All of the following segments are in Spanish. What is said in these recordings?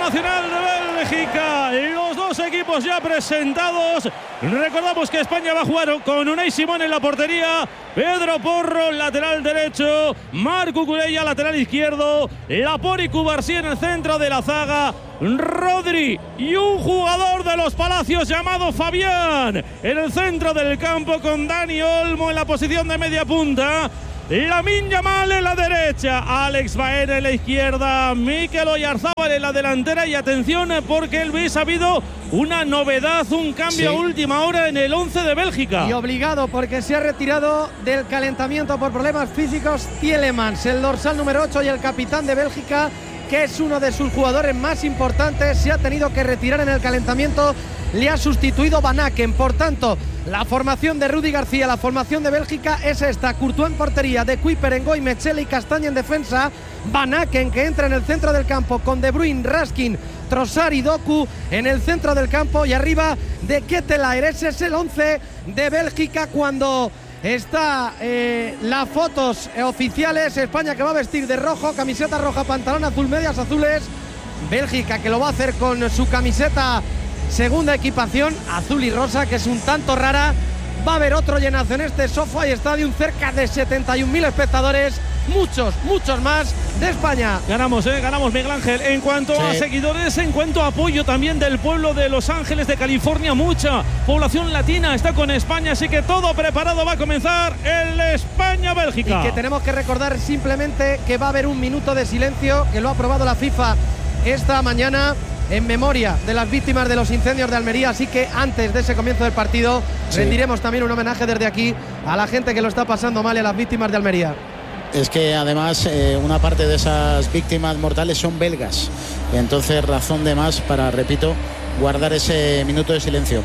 nacional de Bélgica. Los dos equipos ya presentados. Recordamos que España va a jugar con Unai Simón en la portería, Pedro Porro, lateral derecho, Marc Cucurella, lateral izquierdo, Laporte y Cubarsí en el centro de la zaga, Rodri y un jugador de los Palacios llamado Fabián en el centro del campo, con Dani Olmo en la posición de media punta, Lamine Yamal en la derecha, Alex Baena en la izquierda, Mikel Oyarzabal en la delantera. Y atención, porque Luis, ha habido una novedad, un cambio a última hora en el 11 de Bélgica. Y obligado, porque se ha retirado del calentamiento por problemas físicos Tielemans, el dorsal número 8 y el capitán de Bélgica, que es uno de sus jugadores más importantes. Se ha tenido que retirar en el calentamiento. Le ha sustituido Van Aken. Por tanto, la formación de Rudi García, la formación de Bélgica es esta: Courtois en portería, De Cuyper, Ngoy, Metzela y Castaña en defensa, Van Aken, que entra en el centro del campo con De Bruyne, Raskin, Trossard y Doku en el centro del campo, y arriba de Ketelaere. Ese es el 11 de Bélgica cuando está las fotos oficiales. España, que va a vestir de rojo, camiseta roja, pantalón azul, medias azules. Bélgica, que lo va a hacer con su camiseta segunda equipación, azul y rosa, que es un tanto rara. Va a haber otro llenazo en este SoFi Stadium, cerca de 71.000 espectadores, muchos más de España. Ganamos, Miguel Ángel. En cuanto a seguidores, en cuanto a apoyo también del pueblo de Los Ángeles, de California, mucha población latina está con España, así que todo preparado. Va a comenzar el España-Bélgica. Y que tenemos que recordar simplemente que va a haber un minuto de silencio, que lo ha aprobado la FIFA esta mañana, en memoria de las víctimas de los incendios de Almería. Así que antes de ese comienzo del partido rendiremos también un homenaje desde aquí a la gente que lo está pasando mal y a las víctimas de Almería. Es que además una parte de esas víctimas mortales son belgas, entonces razón de más para, repito, guardar ese minuto de silencio.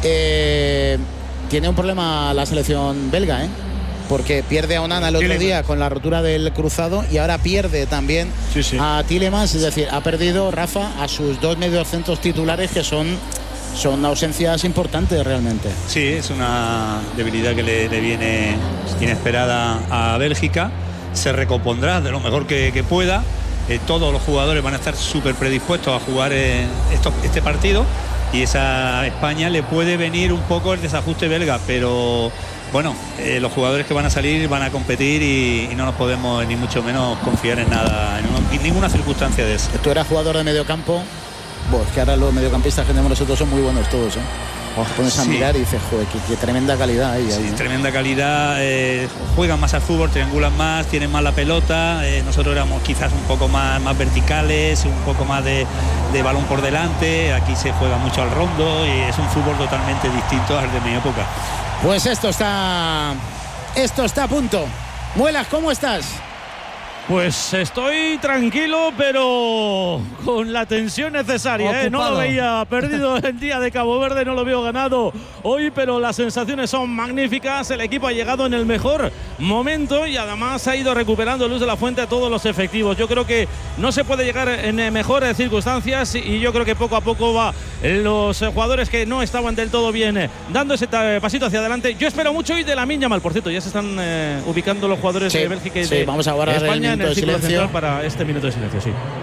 Tiene un problema la selección belga, porque pierde a Onana el otro día con la rotura del cruzado, y ahora pierde también a Tielemans. Es decir, ha perdido, Rafa, a sus dos mediocentros titulares, que son ausencias importantes realmente. Sí, es una debilidad que le viene inesperada a Bélgica. Se recompondrá de lo mejor que pueda. Todos los jugadores van a estar súper predispuestos a jugar este partido, y esa España le puede venir un poco el desajuste belga, pero bueno, los jugadores que van a salir van a competir, y no nos podemos ni mucho menos confiar en nada, en ninguna circunstancia de eso. Tú eras jugador de mediocampo. Es que ahora los mediocampistas que tenemos nosotros son muy buenos todos, Os pones a mirar y dices, joder, qué tremenda calidad hay ahí. Tremenda calidad. Juegan más al fútbol, triangulan más, tienen más la pelota. Nosotros éramos quizás un poco más verticales, un poco más de balón por delante. Aquí se juega mucho al rondo, y es un fútbol totalmente distinto al de mi época. Pues esto está a punto. Muelas, ¿cómo estás? Pues estoy tranquilo, pero con la tensión necesaria. No lo veía perdido el día de Cabo Verde, no lo veo ganado hoy, pero las sensaciones son magníficas. El equipo ha llegado en el mejor momento, y además ha ido recuperando Luis de la Fuente a todos los efectivos. Yo creo que no se puede llegar en mejores circunstancias, y yo creo que poco a poco va los jugadores que no estaban del todo bien dando ese pasito hacia adelante. Yo espero mucho hoy de Lamine Yamal. Por cierto, ya se están ubicando los jugadores de Bélgica y de vamos a guardar España en el círculo central para este minuto de silencio.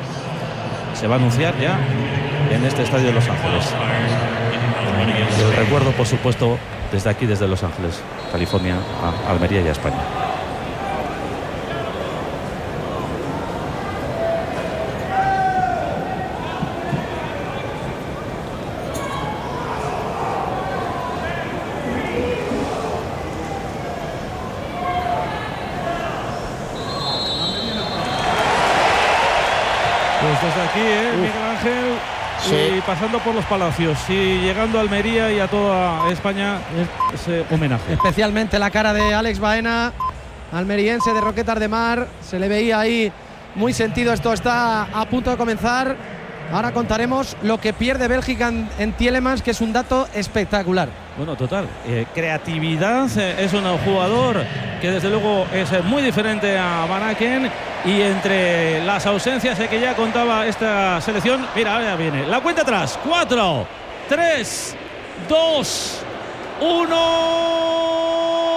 Se va a anunciar ya en este estadio de Los Ángeles. El recuerdo, por supuesto, desde aquí, desde Los Ángeles, California, a Almería y a España. Desde aquí, Miguel Ángel, y pasando por los Palacios y llegando a Almería y a toda España, ese homenaje. Especialmente la cara de Alex Baena, almeriense de Roquetas de Mar. Se le veía ahí muy sentido. Esto está a punto de comenzar. Ahora contaremos lo que pierde Bélgica en Tielemans, que es un dato espectacular. Bueno, total. Creatividad. Es un jugador que desde luego es muy diferente a Van Aken. Y entre las ausencias que ya contaba esta selección, mira, ahora viene la cuenta atrás. 4, 3, 2, 1.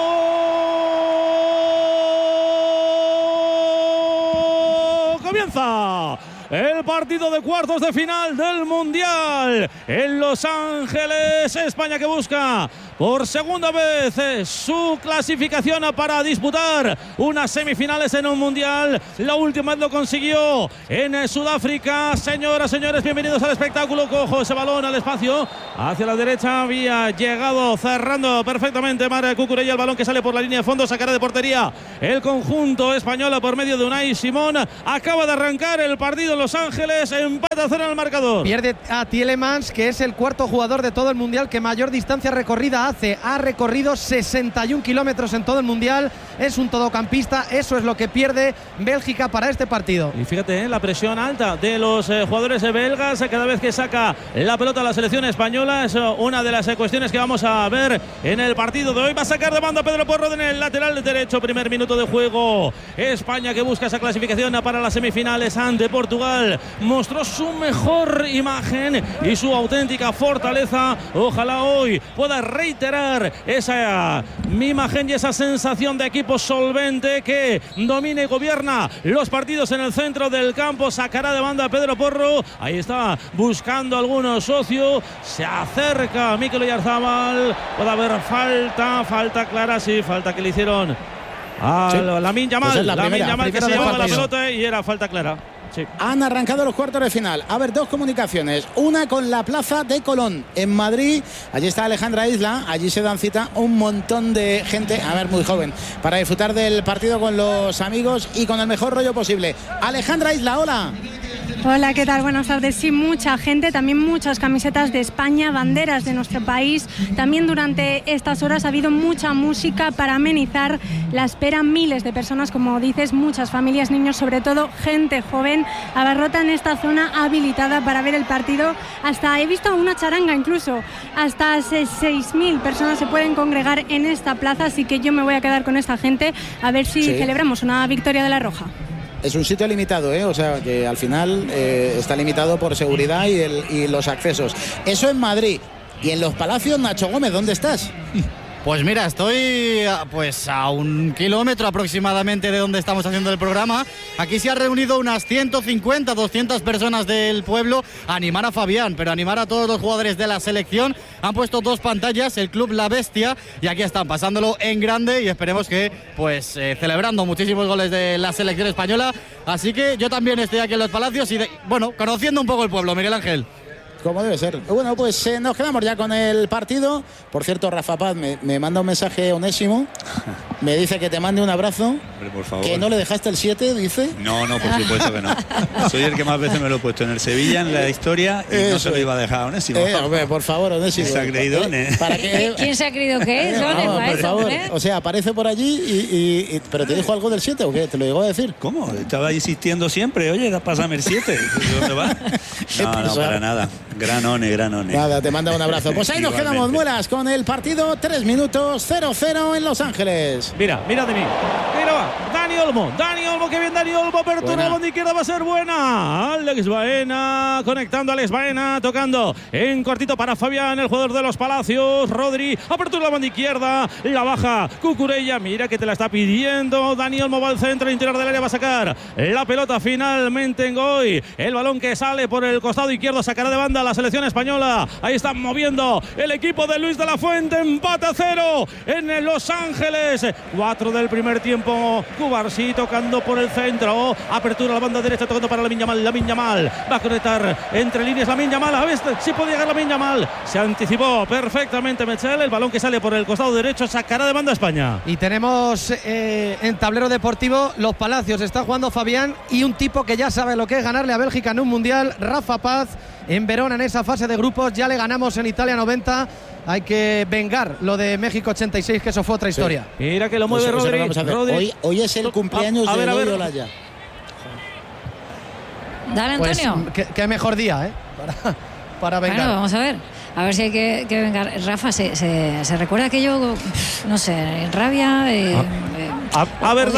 ¡Comienza! España. El partido de cuartos de final del Mundial en Los Ángeles. España que busca por segunda vez su clasificación para disputar unas semifinales en un Mundial. La última vez lo consiguió en Sudáfrica. Señoras, señores, bienvenidos al espectáculo. Cojo ese balón al espacio hacia la derecha. Había llegado cerrando perfectamente Marc Cucurella. El balón que sale por la línea de fondo, sacará de portería el conjunto español por medio de Unai Simón. Acaba de arrancar el partido en Los Ángeles, empate a 0 en el marcador. Pierde a Tielemans, que es el cuarto jugador de todo el Mundial que mayor distancia recorrida hace. Ha recorrido 61 kilómetros en todo el Mundial. Es un todocampista. Eso es lo que pierde Bélgica para este partido. Y fíjate, la presión alta de los jugadores belgas cada vez que saca la pelota a la selección española. Es una de las cuestiones que vamos a ver en el partido de hoy. Va a sacar de banda Pedro Porro en el lateral derecho. Primer minuto de juego. España que busca esa clasificación para las semifinales ante Portugal. Mostró su mejor imagen y su auténtica fortaleza. Ojalá hoy pueda reiterar esa imagen y esa sensación de equipo solvente que domina y gobierna los partidos en el centro del campo. Sacará de banda a Pedro Porro. Ahí está buscando algunos socios. Se acerca Mikel Oyarzabal. Puede haber falta clara, sí, falta que le hicieron a Lamine Yamal. Pues Lamine Yamal que se llevaba la partido. pelota y era falta clara. Sí. Han arrancado los cuartos de final. A ver, dos comunicaciones. Una con la Plaza de Colón en Madrid. Allí está Alejandra Isla. Allí se dan cita un montón de gente, a ver, muy joven, para disfrutar del partido con los amigos y con el mejor rollo posible. Alejandra Isla, hola. Hola, ¿qué tal? Buenas tardes. Sí, mucha gente, también muchas camisetas de España, banderas de nuestro país. También durante estas horas ha habido mucha música para amenizar la espera. Miles de personas, como dices, muchas familias, niños, sobre todo gente joven, abarrotan esta zona habilitada para ver el partido. Hasta he visto una charanga incluso. Hasta 6.000 personas se pueden congregar en esta plaza, así que yo me voy a quedar con esta gente a ver si celebramos una victoria de la Roja. Es un sitio limitado, o sea que al final está limitado por seguridad y los accesos. Eso en Madrid. Y en los Palacios, Nacho Gómez, ¿dónde estás? Pues mira, estoy pues a 1 kilómetro aproximadamente de donde estamos haciendo el programa. Aquí se han reunido unas 150, 200 personas del pueblo a animar a Fabián, pero animar a todos los jugadores de la selección. Han puesto 2 pantallas, el Club La Bestia, y aquí están pasándolo en grande y esperemos que pues celebrando muchísimos goles de la selección española. Así que yo también estoy aquí en los Palacios y bueno, conociendo un poco el pueblo, Miguel Ángel. Como debe ser. Bueno, pues nos quedamos ya con el partido. Por cierto, Rafa Paz me manda un mensaje Onésimo. Me dice que te mande un abrazo. Hombre, por favor. Que no le dejaste el 7, dice. No, por supuesto que no. Soy el que más veces me lo he puesto en el Sevilla, en la historia, y no se lo iba a dejar a Onésimo. Hombre, por favor, Onésimo. Se ha creído, ¿Para qué? ¿Quién se ha creído qué es? Por favor. O sea, aparece por allí ¿pero te dijo algo del 7 o qué? ¿Te lo llegó a decir? ¿Cómo? Estaba insistiendo siempre. Oye, pásame el 7. ¿Dónde va? No, para nada. Gran one. Nada, te manda un abrazo. Pues ahí nos quedamos, Muelas, con el partido. 3 minutos, 0-0 en Los Ángeles. Mira de mí. Mira, va. Dani Olmo, que bien Dani Olmo. Apertura a la banda izquierda, va a ser buena. Alex Baena, conectando a Alex Baena, tocando en cortito para Fabián, el jugador de los Palacios. Rodri, apertura a la banda izquierda, la baja Cucurella. Mira que te la está pidiendo. Dani Olmo va al centro, el interior del área va a sacar la pelota finalmente en Goy. El balón que sale por el costado izquierdo, sacará de banda la selección española. Ahí están moviendo el equipo de Luis de la Fuente. Empate a 0 en Los Ángeles. 4 del primer tiempo. Cubarsí tocando por el centro. Apertura a la banda derecha, tocando para Lamine Yamal. Va a conectar entre líneas Lamine Yamal. A ver si puede llegar Lamine Yamal. Se anticipó perfectamente Mechel. El balón que sale por el costado derecho sacará de banda a España. Y tenemos en tablero deportivo Los Palacios. Está jugando Fabián y un tipo que ya sabe lo que es ganarle a Bélgica en un mundial, Rafa Paz. En Verona, en esa fase de grupos, ya le ganamos en Italia 90. Hay que vengar lo de México 86, que eso fue otra historia. Sí. Mira que lo mueve Rodri. Hoy es el cumpleaños de Eloy Olaya. Dale, Antonio. Pues, qué mejor día, para vengar. Bueno, vamos a ver. A ver si hay que vengar. Rafa, se recuerda aquello, no sé, rabia, A ver,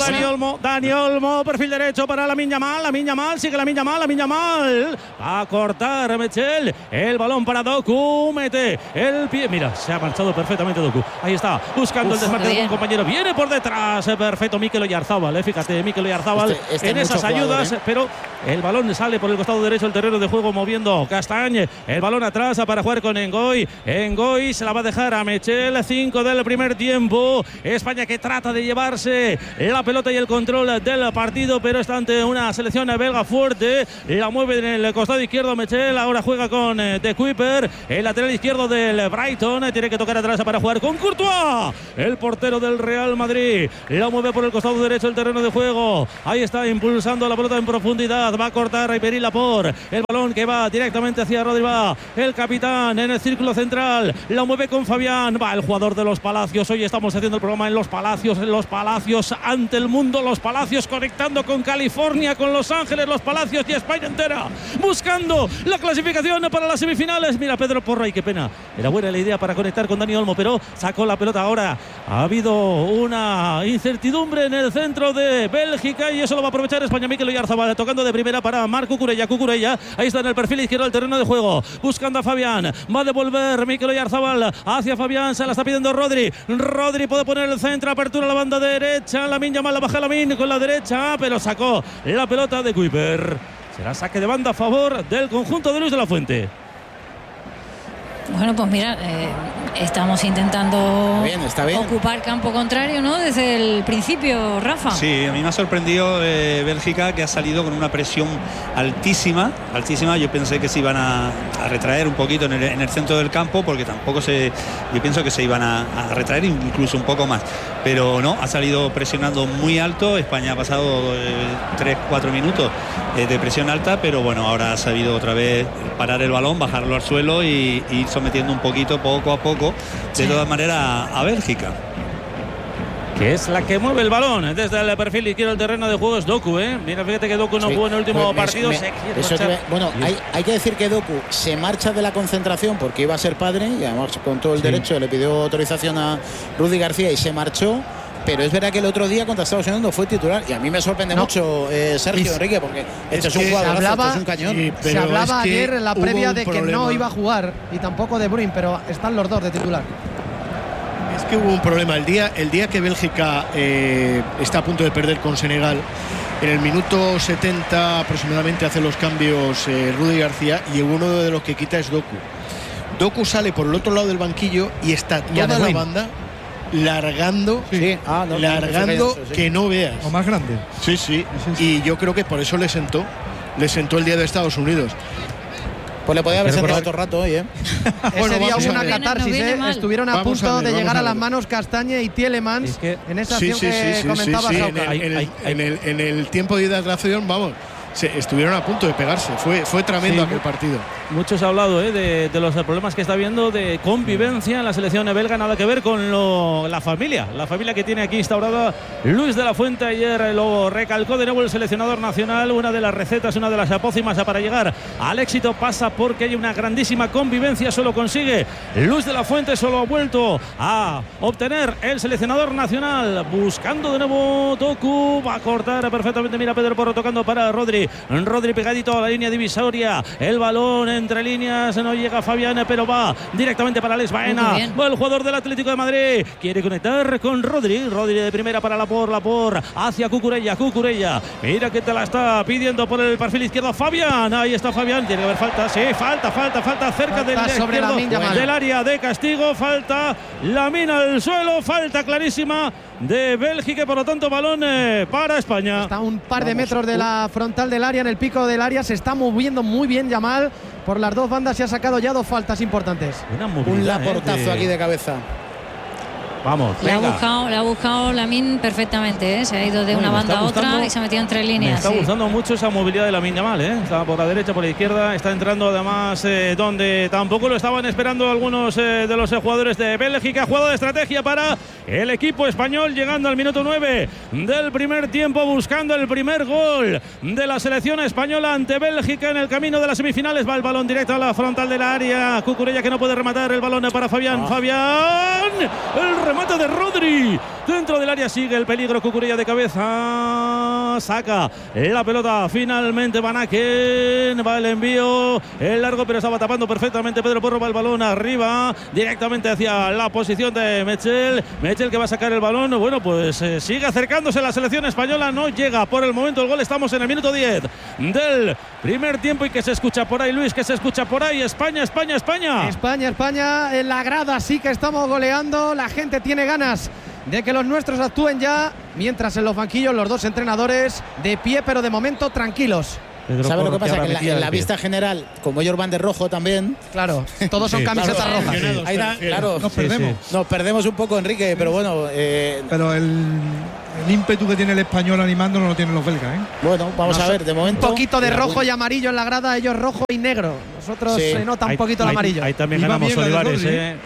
Dani Olmo, perfil derecho para Lamine Yamal, sigue Lamine Yamal, a cortar Mechel, el balón para Doku, mete el pie, mira, se ha marchado perfectamente Doku, ahí está, buscando el desmarque de un compañero, viene por detrás, perfecto, Mikel Oyarzabal, fíjate, Mikel Oyarzabal en esas ayudas, pero el balón sale por el costado derecho del terreno de juego, moviendo Castañ, el balón atrás para jugar con Ngoy se la va a dejar a Mechel, 5 del primer tiempo, España que trata de llevarse la pelota y el control del partido, pero está ante una selección belga fuerte, la mueve en el costado izquierdo Mechel, ahora juega con De Kuyper, el lateral izquierdo del Brighton, tiene que tocar atrás para jugar con Courtois, el portero del Real Madrid, la mueve por el costado derecho del terreno de juego, ahí está impulsando la pelota en profundidad, va a cortar Ribéry Laporte, el balón que va directamente hacia Rodri, va el capitán en el círculo central, la mueve con Fabián, va el jugador de Los Palacios, hoy estamos haciendo el programa en Los Palacios ante el mundo, Los Palacios conectando con California, con Los Ángeles, Los Palacios y España entera, buscando la clasificación para las semifinales. Mira Pedro Porro, y qué pena, era buena la idea para conectar con Dani Olmo, pero sacó la pelota ahora, ha habido una incertidumbre en el centro de Bélgica y eso lo va a aprovechar España. Mikel Oyarzabal tocando de primera para Marc Cucurella, ahí está en el perfil izquierdo del terreno de juego, buscando a Fabián, va a devolver Mikel Oyarzabal hacia Fabián, se la está pidiendo Rodri puede poner el centro, apertura a la banda derecha, Lamine Yamal, la baja Lamine con la derecha, pero sacó la pelota de Kuyper, será saque de banda a favor del conjunto de Luis de la Fuente. Bueno, pues mira, estamos intentando está bien. ocupar campo contrario, ¿no? Desde el principio, Rafa. Sí, a mí me ha sorprendido Bélgica, que ha salido con una presión altísima. Yo pensé que se iban a retraer un poquito en el centro del campo, porque yo pienso que se iban a retraer incluso un poco más. Pero no, ha salido presionando muy alto. España ha pasado 3-4 minutos de presión alta, pero bueno, ahora ha sabido otra vez parar el balón, bajarlo al suelo y ir sometiendo un poquito, poco a poco, de todas maneras, a Bélgica. Que es la que mueve el balón desde el perfil izquierdo del terreno de juego, es Doku, Mira, fíjate que Doku no jugó en el último partido. Hay que decir que Doku se marcha de la concentración porque iba a ser padre y además con todo el derecho le pidió autorización a Rudy García y se marchó. Pero es verdad que el otro día contra Estados Unidos no fue titular y a mí me sorprende mucho Sergio Enrique, porque este es un jugador, este es un cañón. Sí, se hablaba ayer en la previa de que no iba a jugar y tampoco De Bruyne, pero están los dos de titular. Es que hubo un problema el día que Bélgica está a punto de perder con Senegal. En el minuto 70 aproximadamente hace los cambios Rudy García y uno de los que quita es Doku. Doku sale por el otro lado del banquillo y está toda la banda largando, que no veas. O más grande. Sí. Y yo creo que por eso le sentó el día de Estados Unidos. Pues le podía haber sentado otro rato hoy, Ese día hubo una catarsis, estuvieron a punto de llegar a las manos Castañe y Tielemans en esa acción que comentaba Sauca. En el tiempo de hidratación, vamos, estuvieron a punto de pegarse. Fue tremendo aquel partido. Muchos han hablado de los problemas que está habiendo de convivencia en la selección belga, nada que ver con la familia que tiene aquí instaurada Luis de la Fuente. Ayer lo recalcó de nuevo el seleccionador nacional. Una de las recetas, una de las apócimas para llegar al éxito pasa porque hay una grandísima convivencia. Eso lo consigue Luis de la Fuente, solo ha vuelto a obtener el seleccionador nacional. Buscando de nuevo Doku, va a cortar perfectamente. Mira Pedro Porro tocando para Rodri pegadito a la línea divisoria, el balón entre líneas, no llega Fabián, pero va directamente para Alex Baena, va el jugador del Atlético de Madrid, quiere conectar con Rodri de primera para Laporte hacia Cucurella, mira que te la está pidiendo por el perfil izquierdo Fabián, ahí está Fabián, tiene que haber falta, sí, falta cerca del área de castigo, falta Lamine al suelo, falta clarísima de Bélgica, por lo tanto balón para España. Está a un par de metros de la frontal del área, en el pico del área, se está moviendo muy bien Yamal por las dos bandas y ha sacado ya dos faltas importantes. Un Laportazo aquí de cabeza. Vamos, le ha buscado Lamine perfectamente, se ha ido de una banda a otra y se ha metido entre líneas. Me está gustando mucho esa movilidad de Lamine Yamal, está por la derecha, por la izquierda, está entrando además donde tampoco lo estaban esperando algunos de los jugadores de Bélgica. Jugada de estrategia para el equipo español, llegando al minuto 9 del primer tiempo, buscando el primer gol de la selección española ante Bélgica en el camino de las semifinales. Va el balón directo a la frontal del área, Cucurella que no puede rematar, el balón para Fabián, el remate de Rodri. Dentro del área sigue el peligro. Cucurella de cabeza. Saca la pelota. Finalmente Van Aken. Va el envío. El largo, pero estaba tapando perfectamente Pedro Porro. Va el balón arriba. Directamente hacia la posición de Metzl. Metzl que va a sacar el balón. Bueno, pues sigue acercándose la selección española. No llega por el momento el gol. Estamos en el minuto 10 del primer tiempo. Y que se escucha por ahí, Luis. Que se escucha por ahí. España, España, España. España, España. En la grada sí que estamos goleando. La gente tiene ganas de que los nuestros actúen ya, mientras en los banquillos los dos entrenadores de pie, pero de momento tranquilos. ¿Sabe lo que pasa? Que en la vista general, como ellos van de rojo también. Claro, todos son camisetas rojas. Ahí claro, nos perdemos. Nos perdemos un poco, Enrique, pero bueno. Pero el ímpetu que tiene el español animando no lo tienen los belgas, ¿eh? Bueno, vamos a ver, de momento. Un poquito de rojo y amarillo en la grada, ellos rojo y negro. Nosotros se nota un poquito el amarillo. Ahí también ganamos, Olivares,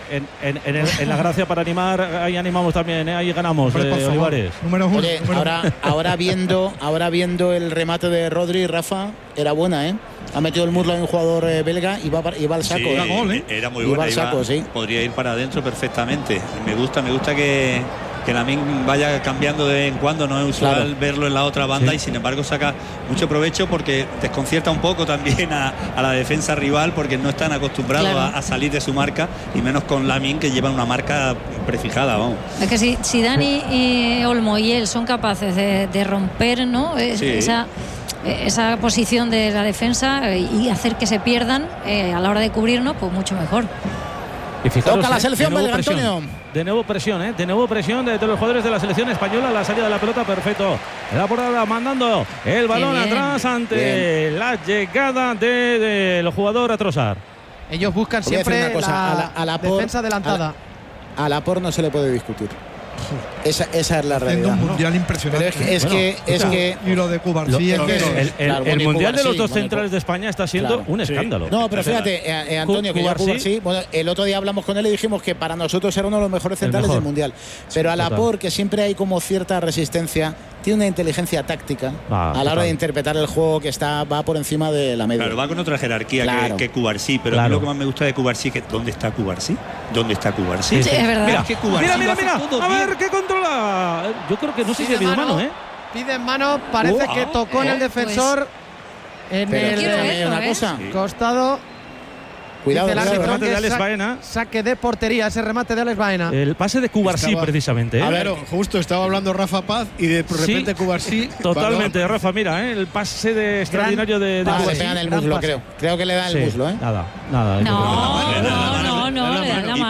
en la gracia para animar, ahí animamos también, ahí ganamos, Olivares. Número 1. Oye, ahora viendo el remate de Rodri, Rafa, era buena, ¿eh? Ha metido el muslo en un jugador belga y va al saco. Sí, era muy buena. Podría ir para adentro perfectamente. Me gusta que Lamine vaya cambiando de vez en cuando, no es usual verlo en la otra banda, y sin embargo saca mucho provecho porque desconcierta un poco también a la defensa rival, porque no están acostumbrados a salir de su marca, y menos con Lamine, que lleva una marca prefijada, vamos. Es que si Dani y Olmo y él son capaces de romper, ¿no? Esa posición de la defensa y hacer que se pierdan a la hora de cubrirnos, pues mucho mejor. Y fijaros, toca la selección belga, Antonio. De nuevo presión de los jugadores de la selección española. La salida de la pelota, perfecto. La portada mandando el balón atrás ante la llegada del jugador Trossard. Ellos buscan siempre la defensa adelantada. A Laporte no se le puede discutir. Esa es la realidad. Un mundial impresionante. Pero y lo de Cuba. El mundial de los dos centrales de España está siendo un escándalo. No, pero fíjate, Antonio, que Cubarsí, bueno, el otro día hablamos con él y dijimos que para nosotros era uno de los mejores centrales del mundial. Pero a Laporte, que siempre hay como cierta resistencia, tiene una inteligencia táctica a la hora de interpretar el juego que va por encima de la media. Claro, va con otra jerarquía que Cubarsí, pero a mí lo que más me gusta de Cubarsí es que ¿dónde está Cubarsí? Sí, es verdad. Mira, a ver qué controla. Yo creo que no sé si ha habido mano, ¿eh? Pide mano, parece que tocó en el defensor, en el costado. Cuidado, el remate de Alex Baena. Saque de portería, ese remate de Alex Baena. El pase de Cubarsí, precisamente. A ver, justo estaba hablando Rafa Paz y de repente Cubarsí. Totalmente, Rafa, mira, el pase extraordinario de Cubarsí. Le pegan el muslo, creo que le dan el muslo, ¿eh? Nada. No, le dan la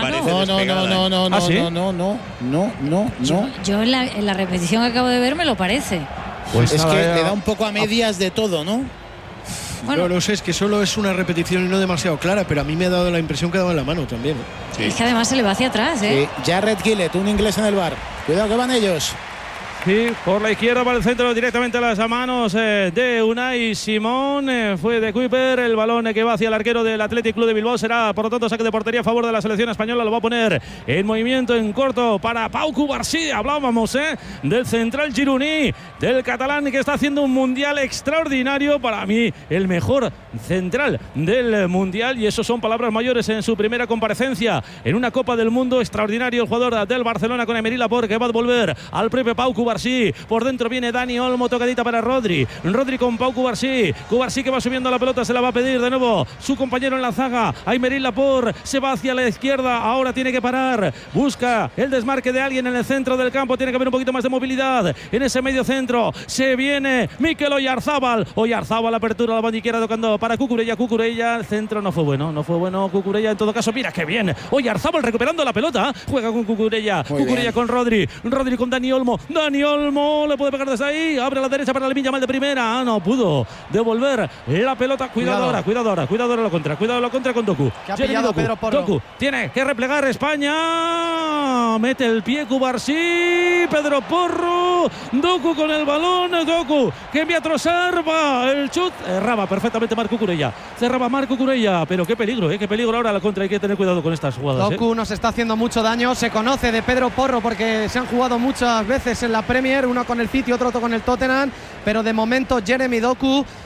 mano. No. Yo en la repetición que acabo de ver me lo parece. Pues es que le da un poco a medias de todo, ¿no? Bueno, no sé, es que solo es una repetición y no demasiado clara, pero a mí me ha dado la impresión que daba en la mano también. Sí. Es que además se le va hacia atrás, ¿eh? Sí. Jared Gillett, un inglés en el bar. Cuidado que van ellos. Sí, por la izquierda para el centro, directamente a las manos de Unai Simón. Fue de Kuiper, el balón que va hacia el arquero del Athletic Club de Bilbao. Será, por lo tanto, saque de portería a favor de la selección española. Lo va a poner en movimiento en corto para Pau Cubarsí. Hablábamos del central gironí, del catalán, que está haciendo un mundial extraordinario. Para mí, el mejor central del mundial. Y eso son palabras mayores en su primera comparecencia en una Copa del Mundo. Extraordinario el jugador del Barcelona con Emery Laporte, que va a volver al propio Pau Cubarsí. Por dentro viene Dani Olmo, tocadita para Rodri con Pau Cubarsí que va subiendo la pelota, se la va a pedir de nuevo su compañero en la zaga, Aymeric Laporte, se va hacia la izquierda, ahora tiene que parar, busca el desmarque de alguien en el centro del campo, tiene que haber un poquito más de movilidad en ese medio centro, se viene Mikel Oyarzábal, apertura a la banda izquierda tocando para Cucurella, el centro no fue bueno, Cucurella en todo caso, mira qué bien, Oyarzábal recuperando la pelota, juega con Cucurella con Rodri con Dani Olmo, le puede pegar desde ahí, abre a la derecha para Lamine Yamal de primera, no pudo devolver la pelota, cuidado ahora la contra con Doku. Que ha pillado Pedro Porro. Doku tiene que replegar España, mete el pie Cubarsí, Pedro Porro, Doku con el balón, Doku que envía a Trossard, va el chut, erraba perfectamente Marc Cucurella, cerraba Marc Cucurella, pero qué peligro ahora la contra, hay que tener cuidado con estas jugadas. Doku nos está haciendo mucho daño, se conoce de Pedro Porro porque se han jugado muchas veces en la Premier, uno con el City, otro con el Tottenham, pero de momento Jeremy Doku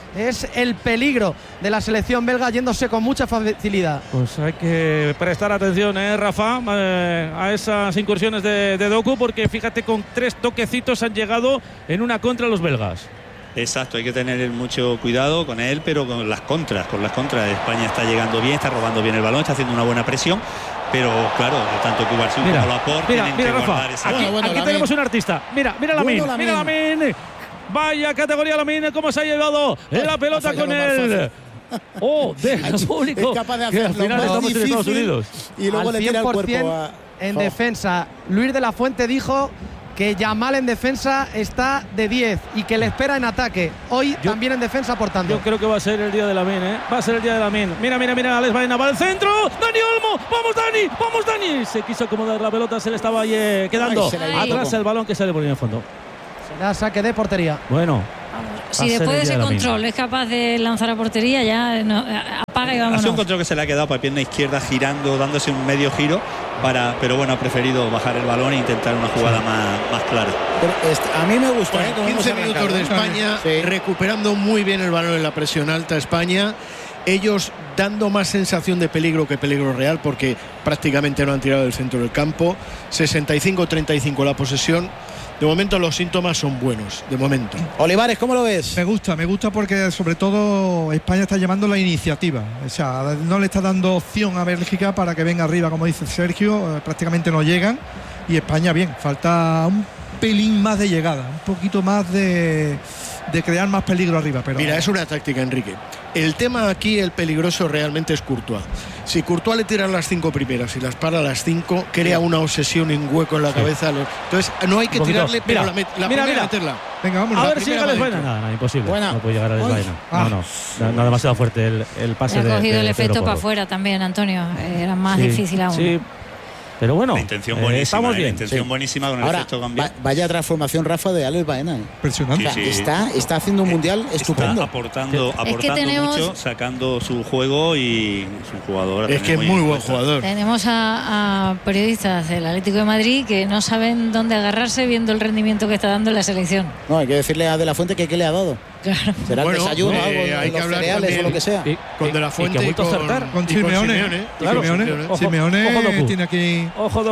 es el peligro de la selección belga, yéndose con mucha facilidad. Pues hay que prestar atención, Rafa, a esas incursiones de Doku, porque fíjate, con 3 toquecitos han llegado en una contra los belgas. Exacto, hay que tener mucho cuidado con él, pero con las contras. España está llegando bien, está robando bien el balón, está haciendo una buena presión, pero claro, tanto Cubarsí como Laporte tienen que Rafa, guardar esa... aquí tenemos un artista. Mira Lamine. Vaya categoría Lamine, cómo se ha llevado la pelota con él. Deja público. Es capaz de hacerlo, al final estamos en Estados Unidos. Y luego al le tira el 100% cuerpo en defensa. Luis de la Fuente dijo que Yamal en defensa está de 10 y que le espera en ataque. Hoy también en defensa, por tanto. Yo creo que va a ser el día de Lamine, Va a ser el día de Lamine. Mira, Alex Baena va al centro. Dani Olmo. Vamos, Dani. Se quiso acomodar la pelota, se le estaba quedando atrás el balón que sale por ahí en el fondo. Será saque de portería. Bueno. Si después de ese control es capaz de lanzar a portería, ya apaga y vámonos. Ha sido un control que se le ha quedado para pierna izquierda, girando, dándose un medio giro, pero bueno, ha preferido bajar el balón e intentar una jugada más clara. Pero a mí me gusta. 15 minutos de España, recuperando muy bien el balón en la presión alta España. Ellos dando más sensación de peligro que peligro real, porque prácticamente no han tirado del centro del campo. 65-35 la posesión. De momento los síntomas son buenos, de momento. Olivares, ¿cómo lo ves? Me gusta porque sobre todo España está llevando la iniciativa. O sea, no le está dando opción a Bélgica para que venga arriba, como dice Sergio. Prácticamente no llegan. Y España bien, falta un pelín más de llegada, un poquito más de crear más peligro arriba. Pero mira, es una táctica, Enrique. El tema aquí, el peligroso realmente es Courtois. Si Courtois le tira las 5 primeras y las para las 5, crea una obsesión y un hueco en la cabeza. Entonces no hay que tirarle, pero la primera meterla. Venga, vamos. A ver si llega Alex Baena. Nada, imposible. Buena. No puede llegar Alex Baena. No, demasiado fuerte el pase. Le ha cogido el efecto para afuera también, Antonio. Era más difícil aún. Sí. Pero bueno, la intención buenísima, estamos bien. La intención buenísima con el efecto cambiar. Vaya transformación, Rafa, de Alex Baena. Impresionante. Está haciendo un mundial estupendo. Está aportando mucho, sacando su juego, y es un jugador. Es que es muy buen jugador. Tenemos a periodistas del Atlético de Madrid que no saben dónde agarrarse viendo el rendimiento que está dando la selección. No, hay que decirle a De la Fuente que qué le ha dado. Claro. Será el desayuno, algo, hay que hablar cereales o lo que sea. Con De la Fuente y con Simeone. Simeone tiene aquí. Ojo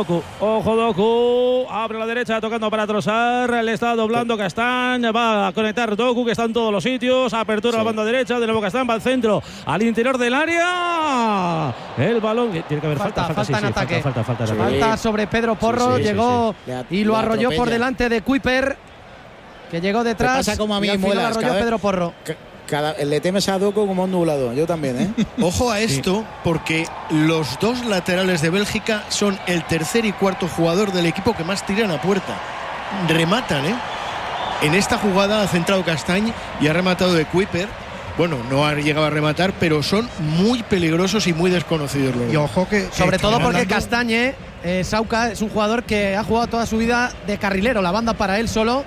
Doku. Abre la derecha, tocando para Trossard. Le está doblando Castañ. Va a conectar Doku, que está en todos los sitios. Apertura a la banda derecha. De nuevo Castañ va al centro, al interior del área. El balón. Tiene que haber falta en ataque. Falta sobre Pedro Porro. Llegó y lo arrolló por delante de Kuiper, que llegó detrás. Pasa como a mí, Muelas. Pedro Porro. Le temes a Doku como un nublado. Yo también, Ojo a esto, porque los dos laterales de Bélgica son el tercer y cuarto jugador del equipo que más tiran a puerta. Rematan, En esta jugada ha centrado Castañ y ha rematado de Kuiper. Bueno, no ha llegado a rematar, pero son muy pelegrosos y muy desconocidos. Y ojo que sobre todo porque Castañ, Sauca, es un jugador que ha jugado toda su vida de carrilero, la banda para él solo.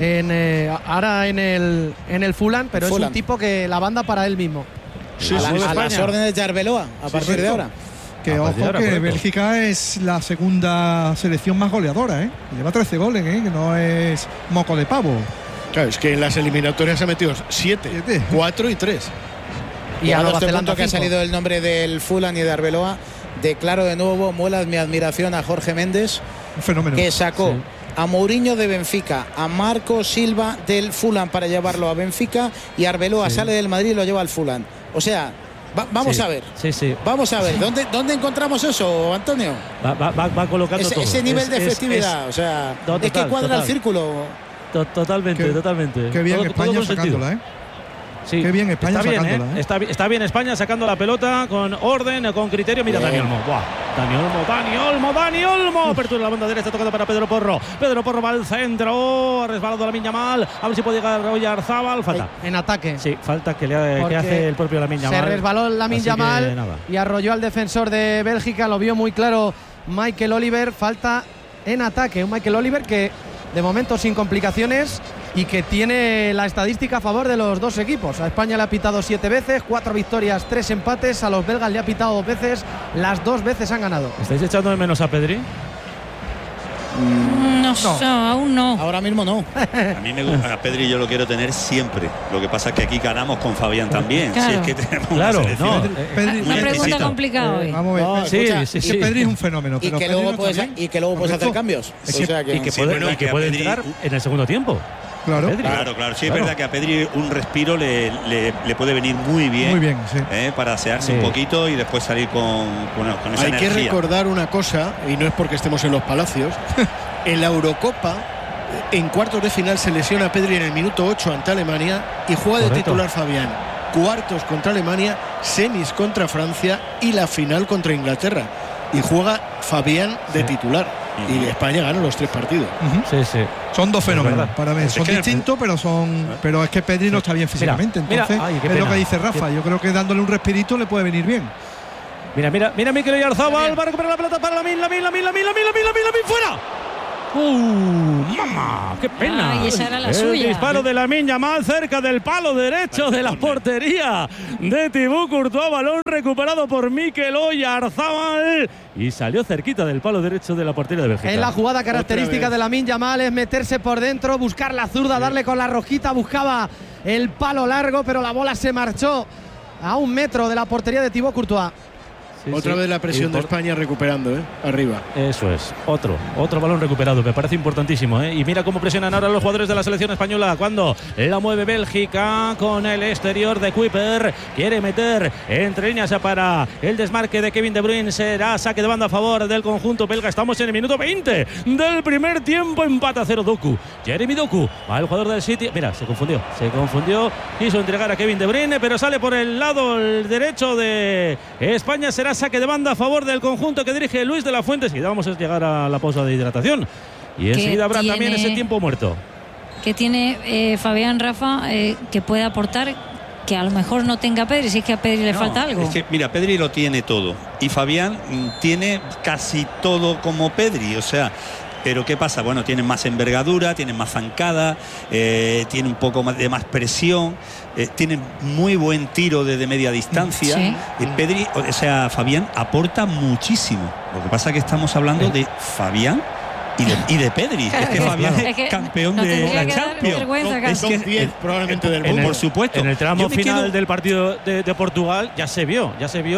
Ahora en el Fulham, pero es un tipo que la banda para él mismo. A las órdenes de Arbeloa a partir de ahora. Que ojo que Bélgica es la segunda selección más goleadora, Lleva 13 goles, que no es moco de pavo. Claro, es que en las eliminatorias ha metido 7, 4 y 3. Y a este punto que ha salido el nombre del Fulham y de Arbeloa, declaro de nuevo, Muelas, mi admiración a Jorge Méndez, un fenómeno, que sacó a Mourinho de Benfica, a Marco Silva del Fulham para llevarlo a Benfica, y Arbeloa sale del Madrid y lo lleva al Fulham. O sea, vamos a ver. Vamos a ver. ¿Dónde encontramos eso, Antonio? Va colocando ese nivel de efectividad. O sea, es que cuadra el círculo. Totalmente. Qué bien España sacándola, Sí. Qué bien España sacándola. Está bien España sacando la pelota con orden, con criterio. Mira, Dani Olmo. Apertura la banda derecha, tocando para Pedro Porro. Pedro Porro va al centro. Resbalado Lamine Yamal. A ver si puede llegar Oyarzabal. Falta. En ataque. Sí, falta que hace el propio Lamine Yamal. Se resbaló Lamine Yamal y arrolló al defensor de Bélgica. Lo vio muy claro Michael Oliver. Falta en ataque. Un Michael Oliver que de momento sin complicaciones y que tiene la estadística a favor de los dos equipos. A España le ha pitado 7 veces, 4 victorias, 3 empates. A los belgas le ha pitado 2 veces, las 2 veces han ganado. ¿Estáis echando de menos a Pedri? No, aún no. Ahora mismo no. A mí me gusta, a Pedri yo lo quiero tener siempre. Lo que pasa es que aquí ganamos con Fabián también. Claro. Si es que tenemos Claro, una selección Pedri- Una pregunta complicada hoy. Vamos a ver. No, Sí, escucha, sí, Es sí. que Pedri es un fenómeno. y pero que Pedri luego no puedes, está bien. y que luego puedes hacer Correcto. cambios. Es O que- sea que, Y que Sí, puede, bueno, y que que a puede Pedri- entrar en el segundo tiempo. Claro. Pedri. Claro, sí, es Claro. verdad que a Pedri un respiro le puede venir muy bien. Muy bien, sí. Para asearse Sí. un poquito y después salir con esa Hay que energía. recordar una cosa, y no es porque estemos en los Palacios. En la Eurocopa, en cuartos de final se lesiona Pedri en el minuto 8 ante Alemania y juega de Correcto. titular Fabián. Cuartos contra Alemania, semis contra Francia y la final contra Inglaterra. Y juega Fabián de titular. Y España gana los 3 partidos. Sí, sí. Son dos fenómenos verdad. para mí. Es Son que- distintos, pero es que Pedri no está bien físicamente. Mira, Entonces, ay, qué es lo pena. que dice Rafa. Yo creo que dándole un respirito le puede venir bien. Mira, Mikel Oyarzabal va a recuperar la pelota para Lamine fuera. ¡Mamá! ¡Qué pena! Ay, esa era la el suya. disparo de Lamine Yamal cerca del palo derecho de la portería de Thibaut Courtois. Balón recuperado por Mikel Oyarzabal y salió cerquita del palo derecho de la portería de Bélgica. En la jugada característica vez. de Lamine Yamal es meterse por dentro, buscar la zurda, darle con la rosquita, buscaba el palo largo, pero la bola se marchó a 1 metro de la portería de Thibaut Courtois. Sí, Otra sí. vez la presión Y de por- España recuperando, arriba. Eso es, otro balón recuperado, me parece importantísimo, ¿eh? Y mira cómo presionan ahora los jugadores de la selección española cuando la mueve Bélgica con el exterior de Kuiper, quiere meter entre líneas para el desmarque de Kevin De Bruyne, será saque de banda a favor del conjunto belga. Estamos en el minuto 20 del primer tiempo, empate a 0 Doku, Jeremy Doku, va el jugador del City, mira, se confundió, quiso entregar a Kevin De Bruyne, pero sale por el lado el derecho de España, será saque de banda a favor del conjunto que dirige Luis de la Fuente. Enseguida vamos a llegar a la pausa de hidratación y enseguida habrá también ese tiempo muerto. Que tiene Fabián, Rafa, que puede aportar que a lo mejor no tenga Pedri, si es que a Pedri le falta algo. Es que, mira, Pedri lo tiene todo y Fabián tiene casi todo como Pedri, o sea. Pero ¿qué pasa? Bueno, tienen más envergadura, tienen más zancada, tienen un poco más de más presión, tienen muy buen tiro desde media distancia. Sí. Pedri, o sea, Fabián aporta muchísimo. Lo que pasa es que estamos hablando de Fabián y de Pedri. Es que Fabián Es que es campeón nos de tendría la que dar Champions. vergüenza, Es casi. que Son 10 probablemente del mundo. por supuesto. En el tramo Yo me final quedo- del partido de Portugal ya se vio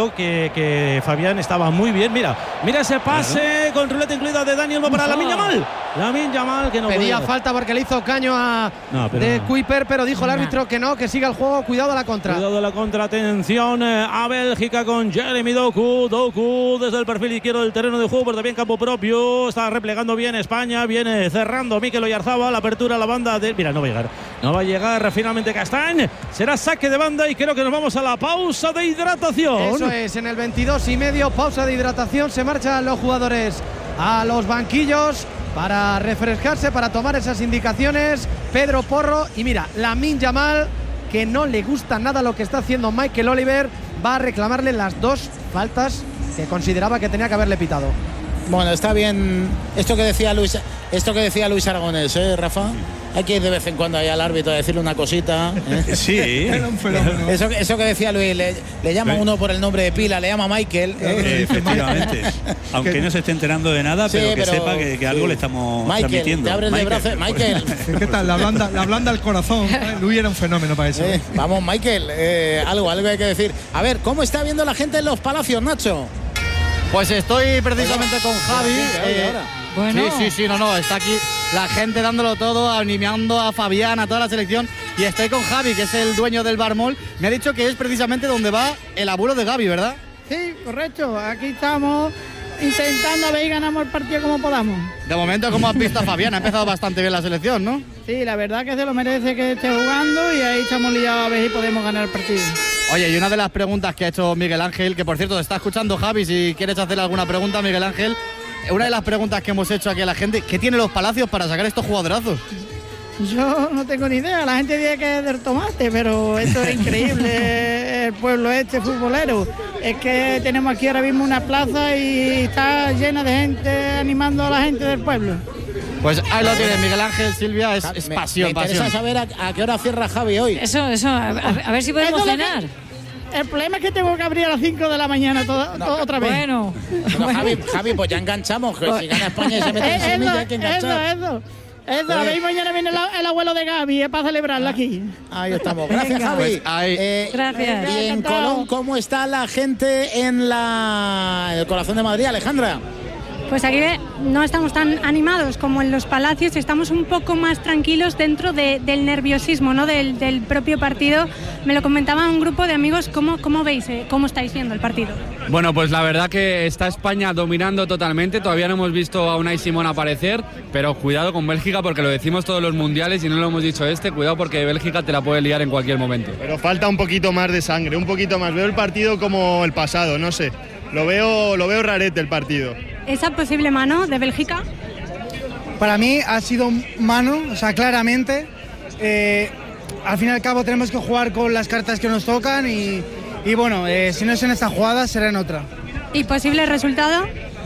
que Fabián estaba muy bien. Mira ese pase con ruleta incluida de Daniel para Lamine Yamal. Lamine Yamal que no Pedía podía. falta porque le hizo caño a de Kuiper, pero dijo el árbitro que no, que siga el juego, cuidado a la contra. Cuidado de la contra, atención a Bélgica con Jeremy Doku desde el perfil izquierdo del terreno de juego, pero también campo propio, está replegando bien España, viene cerrando Mikel Oyarzabal, la apertura a la banda de... Mira, no va a llegar finalmente Castañ, será saque de banda y creo que nos vamos a la pausa de hidratación. Eso es, en el 22:30, pausa de hidratación, se marchan los jugadores a los banquillos para refrescarse, para tomar esas indicaciones. Pedro Porro y mira, Lamine Yamal, que no le gusta nada lo que está haciendo Michael Oliver, va a reclamarle las 2 faltas que consideraba que tenía que haberle pitado. Bueno, está bien esto que decía Luis Aragonés, Rafa. Hay que ir de vez en cuando allá al árbitro a decirle una cosita. Sí. Era un fenómeno. Eso que decía Luis, le llama uno por el nombre de pila, le llama Michael. Efectivamente. Aunque no se esté enterando de nada, Sí, pero que pero- sepa que algo le estamos Michael, transmitiendo. te abres de brazos. Michael. ¿Qué tal? La blanda al corazón. Luis era un fenómeno para eso. Vamos, Michael, algo hay que decir. A ver, ¿cómo está viendo la gente en los Palacios, Nacho? Pues estoy precisamente con Javi. Bueno. Sí, no, está aquí la gente dándolo todo, animando a Fabián, a toda la selección. Y estoy con Javi, que es el dueño del Barmol. Me ha dicho que es precisamente donde va el abuelo de Gavi, ¿verdad? Sí, correcto. Aquí estamos intentando a ver si ganamos el partido como podamos. De momento, como has visto a Fabián, ha empezado bastante bien la selección, ¿no? Sí, la verdad que se lo merece que esté jugando y ahí estamos liados a ver si podemos ganar el partido. Oye, y una de las preguntas que ha hecho Miguel Ángel, que por cierto te está escuchando Javi, si quieres hacerle alguna pregunta, Miguel Ángel. Una de las preguntas que hemos hecho aquí a la gente, ¿qué tiene los Palacios para sacar estos jugadorazos? Yo no tengo ni idea, la gente dice que es del tomate, pero esto es increíble, el pueblo este futbolero. Es que tenemos aquí ahora mismo una plaza y está llena de gente animando a la gente del pueblo. Pues ahí lo tienes, Miguel Ángel, Silvia, es pasión, me interesa pasión. saber a qué hora cierra Javi hoy. Eso, a ver si podemos cenar. El problema es que tengo que abrir a las 5 de la mañana otra vez. Bueno, Javi, pues ya enganchamos. Que si gana España y se mete en Sevilla, hay que enganchar. Eso, a ver, mañana viene el abuelo de Gaby, para celebrarla aquí. Ahí estamos. Gracias, Javi. Gracias. Y en Colón, ¿cómo está la gente en el corazón de Madrid, Alejandra? Pues aquí no estamos tan animados como en los Palacios, estamos un poco más tranquilos dentro del nerviosismo, ¿no? del propio partido. Me lo comentaba un grupo de amigos, ¿cómo veis, cómo estáis viendo el partido? Bueno, pues la verdad que está España dominando totalmente, todavía no hemos visto a Unai Simón aparecer, pero cuidado con Bélgica porque lo decimos todos los mundiales y no lo hemos dicho cuidado porque Bélgica te la puede liar en cualquier momento. Pero falta un poquito más de sangre, un poquito más. Veo el partido como el pasado, no sé, lo veo rarete el partido. ¿Esa posible mano de Bélgica? Para mí ha sido mano, o sea, claramente. Al fin y al cabo tenemos que jugar con las cartas que nos tocan y bueno, si no es en esta jugada, será en otra. ¿Y posible resultado?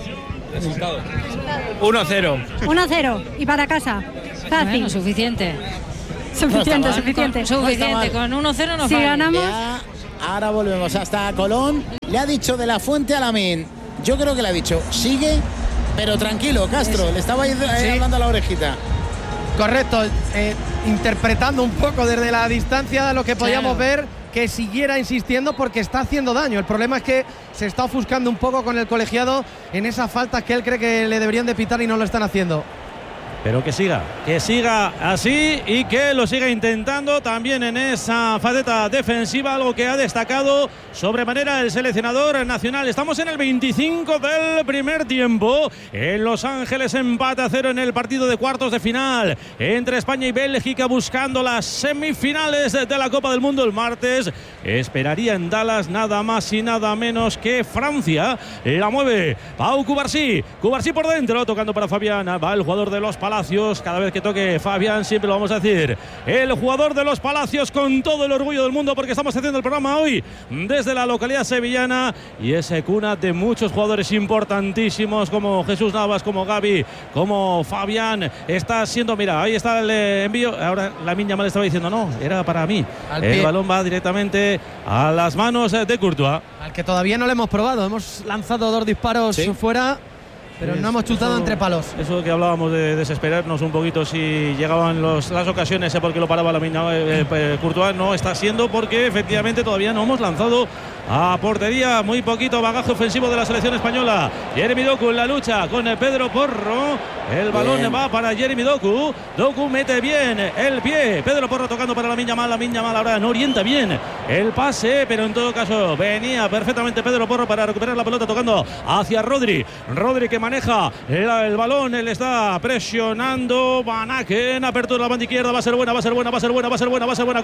1-0. 1-0. ¿Y para casa? Fácil. Bueno, suficiente. Suficiente. Con 1-0 no si falla. ganamos... Ya, ahora volvemos hasta Colón. Le ha dicho de la Fuente a Lamine. Yo creo que le ha dicho, sigue, pero tranquilo, Castro. Le estaba hablando a la orejita. Correcto, interpretando un poco desde la distancia lo que podíamos ver, que siguiera insistiendo porque está haciendo daño. El problema es que se está ofuscando un poco con el colegiado en esas faltas que él cree que le deberían de pitar y no lo están haciendo. Pero que siga así y que lo siga intentando también en esa faceta defensiva, algo que ha destacado sobremanera el seleccionador nacional. Estamos en el 25 del primer tiempo. En Los Ángeles, empate a 0 en el partido de cuartos de final entre España y Bélgica, buscando las semifinales de la Copa del Mundo el martes. Esperaría en Dallas nada más y nada menos que Francia. La mueve Pau Cubarsí por dentro, tocando para Fabián. Va el jugador de los Palacios. Cada vez que toque Fabián, siempre lo vamos a decir, el jugador de los Palacios, con todo el orgullo del mundo, porque estamos haciendo el programa hoy desde la localidad sevillana y es cuna de muchos jugadores importantísimos como Jesús Navas, como Gaby, como Fabián. Está siendo, mira, ahí está el envío. Ahora Lamine Yamal estaba diciendo, no, era para mí. El balón va directamente a las manos de Courtois, al que todavía no le hemos probado. Hemos lanzado 2 disparos fuera, pero no hemos chutado entre palos. Eso que hablábamos de desesperarnos un poquito si llegaban las ocasiones, porque lo paraba Courtois. No está siendo, porque efectivamente todavía no hemos lanzado a portería. Muy poquito bagaje ofensivo de la selección española. Jeremy Doku en la lucha con Pedro Porro. El balón va para Jeremy Doku. Doku mete bien el pie. Pedro Porro tocando para Lamine Yamal. Ahora no orienta bien el pase, pero en todo caso venía perfectamente Pedro Porro para recuperar la pelota, tocando hacia Rodri que maneja el balón. Él está presionando. Van Aken, apertura la banda izquierda. Va a ser buena.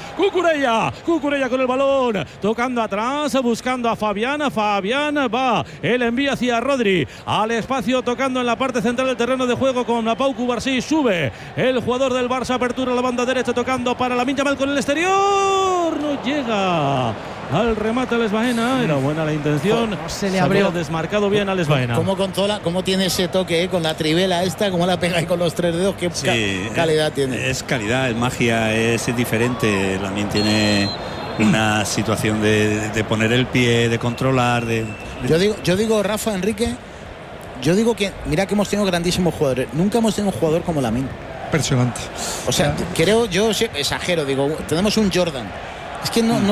Cucurella con el balón, tocando atrás, buscando a Fabián. Fabián va el envío hacia Rodri al espacio, tocando en la parte central del terreno de juego con Pau Cubarsí. Sube el jugador del Barça, apertura la banda derecha, tocando para Lamine Yamal con el exterior. No llega al remate Alex Baena. Era buena la intención. No se le abrió. Desmarcado bien Alex Baena. ¿Cómo tiene ese toque con la trivela esta? ¿Cómo la pega ahí con los 3 dedos? ¿Qué calidad tiene? Es calidad, es magia, es diferente. También tiene una situación de poner el pie, de controlar. Yo digo, Rafa, Enrique, yo digo que, mira que hemos tenido grandísimos jugadores. Nunca hemos tenido un jugador como Lamine. Impresionante. O sea, creo, yo exagero, digo, tenemos un Jordan. Es que no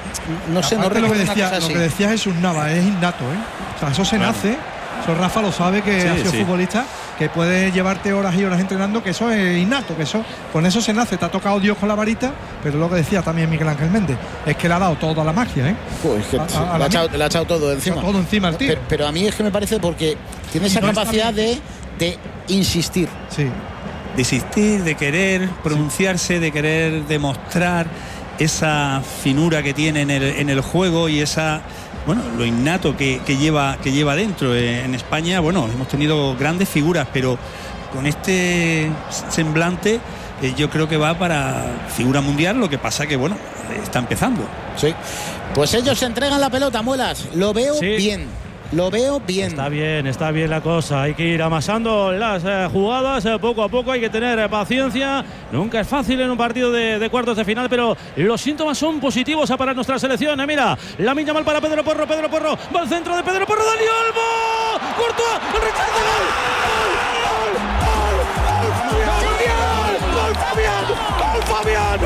sé, no recuerdo una cosa así. Lo que decía Jesús Navas es innato, O sea, eso se nace. Eso Rafa lo sabe, que ha sido futbolista, que puede llevarte horas y horas entrenando, que eso es innato, que eso, con eso se nace. Te ha tocado Dios con la varita, pero lo que decía también Miguel Ángel Méndez, es que le ha dado toda la magia, Pues es que le ha echado todo encima. Todo encima al tío. Pero a mí es que me parece, porque tiene esa capacidad de insistir. Sí. De insistir, de querer pronunciarse, de querer demostrar esa finura que tiene en el juego y esa, lo innato que lleva dentro. En España, hemos tenido grandes figuras, pero con este semblante yo creo que va para figura mundial. Lo que pasa que está empezando. Sí. Pues ellos se entregan la pelota, Muelas. Lo veo bien. Lo veo bien. Está bien la cosa. Hay que ir amasando las jugadas poco a poco. Hay que tener paciencia. Nunca es fácil en un partido de cuartos de final, pero los síntomas son positivos para nuestra selección. Mira, Lamine Yamal para Pedro Porro. Va al centro de Pedro Porro. Dani Olmo. Courtois. El rechazo. ¡Gol Fabián!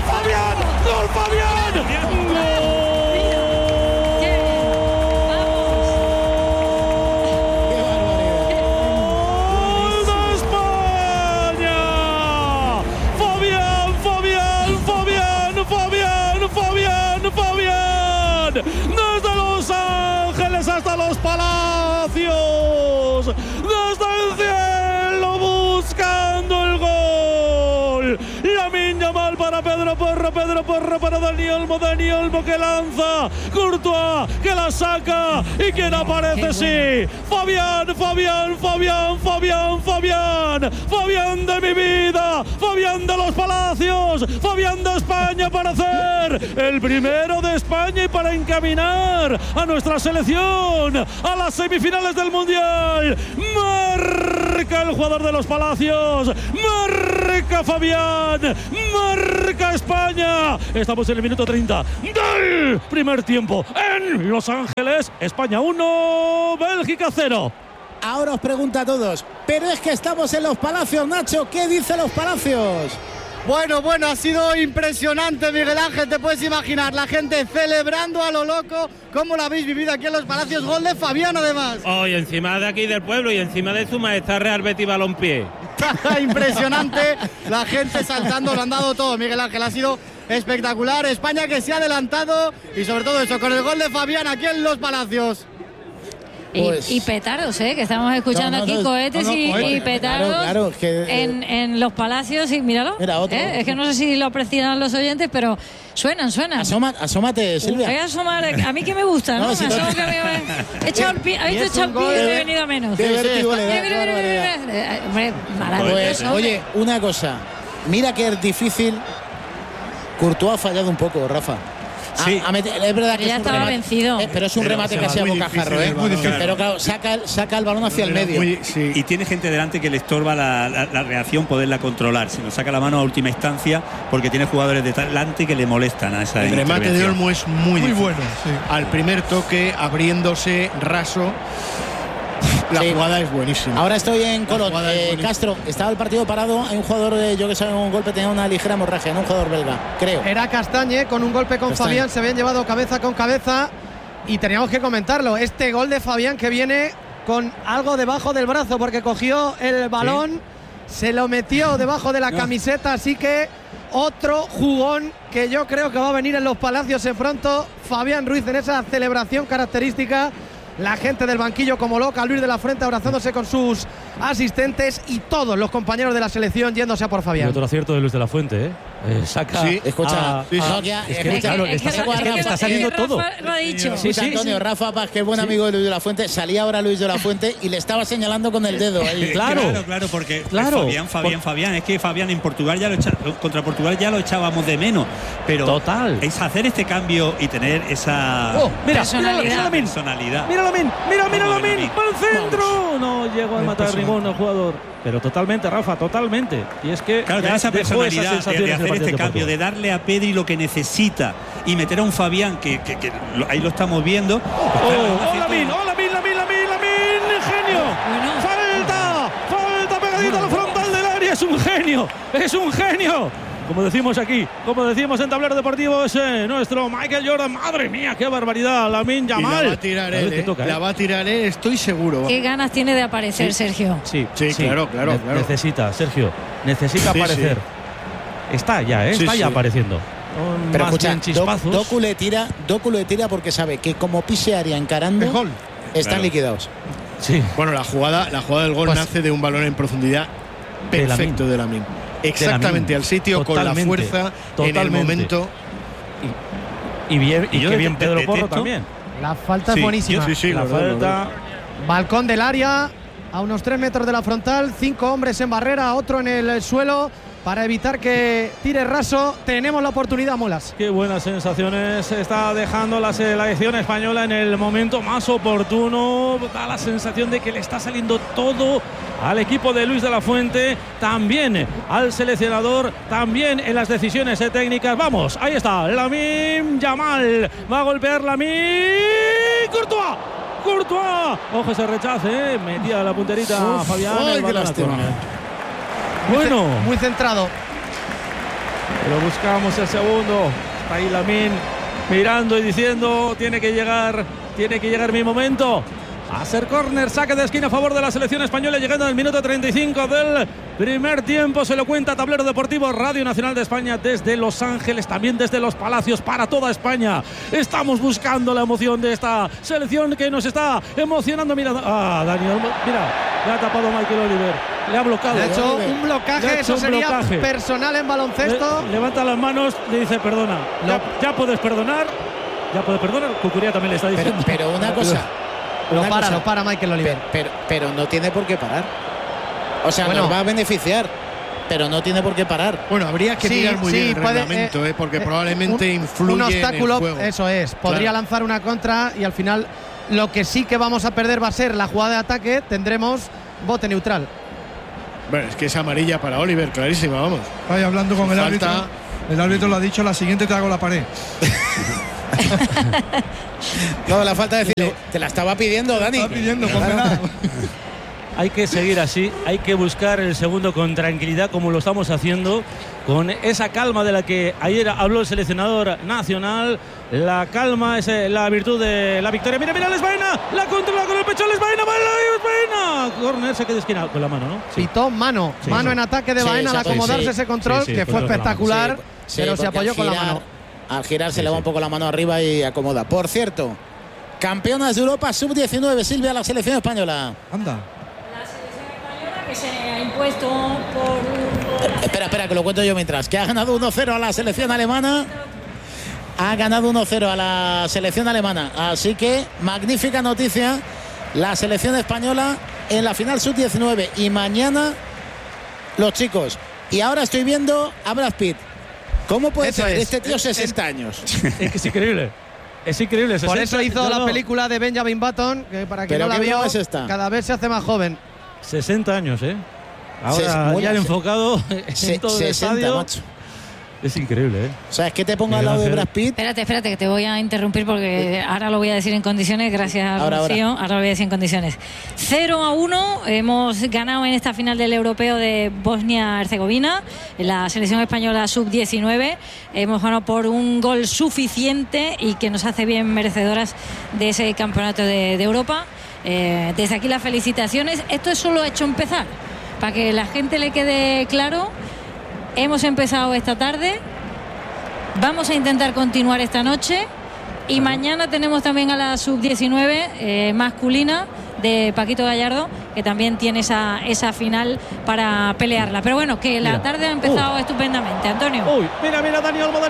Fabián, desde Los Ángeles hasta los Palacios, desde el cielo buscando el gol. Lamine Yamal para Pedro Porro para Dani Olmo que lanza, Courtois que la saca, y quien aparece, sí, Fabián de mi vida, Fabián de los Palacios, Fabián de España, para hacer el primero de España y para encaminar a nuestra selección a las semifinales del Mundial. Marca el jugador de los Palacios, marca Fabián, marca España. Estamos en el minuto 30 del primer tiempo en Los Ángeles. España 1, Bélgica 0. Ahora os pregunto a todos, pero es que estamos en Los Palacios, Nacho. ¿Qué dice Los Palacios? Bueno, ha sido impresionante, Miguel Ángel. Te puedes imaginar la gente celebrando a lo loco. ¿Cómo lo habéis vivido aquí en Los Palacios? Gol de Fabián, además. Y encima de aquí del pueblo y encima de su majestad Real Betis Balompié. Impresionante, la gente saltando, lo han dado todo, Miguel Ángel. Ha sido espectacular. España que se ha adelantado y sobre todo eso, con el gol de Fabián aquí en Los Palacios. Pues, y petardos, que estamos escuchando aquí cohetes y petardos, claro, que, en Los Palacios. Y míralo, mira, otro. Es que no sé si lo aprecian los oyentes, pero suenan. Asómate, Silvia. Voy a asomar, a mí que me gusta, ¿no? Si he echado el pie, habéis echado el pie y me he venido a menos. Pues, oye, una cosa, mira que es difícil. Courtois ha fallado un poco, Rafa. Sí. Es verdad que ya es un estaba remate, vencido. pero es un remate casi a bocajarro, pero claro, saca el balón hacia el medio. Y tiene gente delante que le estorba la reacción, poderla controlar. Si no saca la mano a última instancia, porque tiene jugadores delante que le molestan a esa. El remate de Olmo es muy bueno. Sí. Al primer toque, abriéndose raso. La jugada es buenísima. Ahora estoy en Colón. Castro, estaba el partido parado. Hay un jugador, yo que sabe, un golpe, tenía una ligera hemorragia, ¿no? Un jugador belga, creo. Era Castañe con un golpe con Fabián. Se habían llevado cabeza con cabeza. Y teníamos que comentarlo. Este gol de Fabián que viene con algo debajo del brazo, porque cogió el balón, se lo metió debajo de la camiseta. Así que otro jugón que yo creo que va a venir en Los Palacios en pronto. Fabián Ruiz en esa celebración característica. La gente del banquillo como loca, Luis de la Fuente abrazándose con sus asistentes y todos los compañeros de la selección yéndose a por Fabián. Y otro acierto de Luis de la Fuente, saca. Sí, escucha. Está saliendo todo. Lo ha dicho. Sí, Antonio, Rafa Paz, que es buen amigo de Luis de la Fuente, salía ahora Luis de la Fuente y le estaba señalando con el dedo ahí. Claro, porque Fabián, es que Fabián en Portugal contra Portugal ya lo echábamos de menos, pero total es hacer este cambio y tener esa personalidad. Mira Lamine, para el centro. No llegó a matar ningún jugador. Pero totalmente, Rafa, totalmente. Y es que claro, esa personalidad de hacer este cambio, de darle a Pedri lo que necesita y meter a un Fabián que ahí lo estamos viendo. Lamine, genio. Falta pegadito a la frontal del área. Es un genio. Como decimos aquí, como decimos en Tablero Deportivo, es nuestro Michael Jordan. Madre mía, qué barbaridad, Lamine Yamal. La va a tirar él, la va a tirar él, estoy seguro. Qué ganas tiene de aparecer, Sergio. Sí, claro. Necesita, Sergio, aparecer. Está ya, está ya apareciendo. Pero escucha, Doku le tira porque sabe que como pise área encarando, están liquidados. Sí. Bueno, la jugada del gol nace de un balón en profundidad perfecto de Lamine. Exactamente al sitio, con la fuerza, en el momento. Y qué bien Pedro Porro también. La falta es buenísima. La falta. Balcón del área, a unos 3 metros de la frontal, 5 hombres en barrera, otro en el suelo. para evitar que tire raso. Tenemos la oportunidad, Molas. Qué buenas sensaciones está dejando la selección española en el momento más oportuno. Da la sensación de que le está saliendo todo al equipo de Luis de la Fuente, también al seleccionador, también en las decisiones técnicas. Vamos, ahí está, Lamine Yamal. Va a golpear Lamine. Courtois. Ojo ese rechace, metía la punterita Fabián. ¡Ay, qué lástima! Bueno, muy centrado. Pero buscamos el segundo. Está ahí Lamine mirando y diciendo: tiene que llegar mi momento. A ser córner, saque de esquina a favor de la selección española, llegando al minuto 35 del primer tiempo. Se lo cuenta Tablero Deportivo, Radio Nacional de España, desde Los Ángeles, también desde Los Palacios, para toda España. Estamos buscando la emoción de esta selección que nos está emocionando. Mira, Daniel, mira, le ha tapado Michael Oliver, le ha bloqueado. Le ha hecho un blocaje, eso sería personal en baloncesto. Levanta las manos, le dice: perdona, ya puedes perdonar. Cucurella también le está diciendo. Pero una cosa. Lo para Michael Oliver. Pero no tiene por qué parar. O sea, nos va a beneficiar, pero no tiene por qué parar. Bueno, habría que mirar muy bien el reglamento, porque probablemente influye un obstáculo, en el juego. Eso es. Podría lanzar una contra y al final lo que sí que vamos a perder va a ser la jugada de ataque. Tendremos bote neutral. Bueno, es que es amarilla para Oliver, clarísima, vamos. Vaya hablando con el árbitro. El árbitro lo ha dicho: la siguiente te hago la pared. No, la falta de decir, te la estaba pidiendo, Dani. Estaba pidiendo, condenado. Hay que seguir así, hay que buscar el segundo con tranquilidad, como lo estamos haciendo, con esa calma de la que ayer habló el seleccionador nacional. La calma es la virtud de la victoria. Mira, Lesbaina, la controla con el pecho, Lesbaina, corner, saque de esquina con la mano, ¿no? Sí. Pitó mano en ataque de Baena al acomodarse ese control, que fue espectacular, pero se apoyó con la mano. Al girar se le va un poco la mano arriba y acomoda. Por cierto, campeonas de Europa sub-19, Silvia, la selección española. Anda. La selección española que se ha impuesto por... Espera, que lo cuento yo mientras. Que ha ganado 1-0 a la selección alemana. Ha ganado 1-0 a la selección alemana. Así que, magnífica noticia. La selección española en la final sub-19. Y mañana, los chicos. Y ahora estoy viendo a Brad Pitt. ¿Cómo puede ser este tío 60 años? Es que es increíble. Es increíble. Por eso hizo la película de Benjamin Button, que para quien no la vio, cada vez se hace más joven. 60 años, ¿eh? Ahora ya enfocado en todo el estadio. Macho. Es increíble, ¿eh? O sea, es que te ponga al lado de Brad Pitt. Espérate, que te voy a interrumpir porque ahora lo voy a decir en condiciones, gracias Rocío. Ahora lo voy a decir en condiciones. 0-1, hemos ganado en esta final del Europeo de Bosnia-Herzegovina, la selección española sub-19. Hemos ganado por un gol suficiente y que nos hace bien merecedoras de ese campeonato de Europa. Desde aquí las felicitaciones. Esto es solo hecho empezar, para que la gente le quede claro. Hemos empezado esta tarde, vamos a intentar continuar esta noche y mañana tenemos también a la sub-19 masculina de Paquito Gallardo, que también tiene esa final para pelearla. Pero bueno, que la tarde ha empezado estupendamente. Antonio. Mira, Dani Olmo.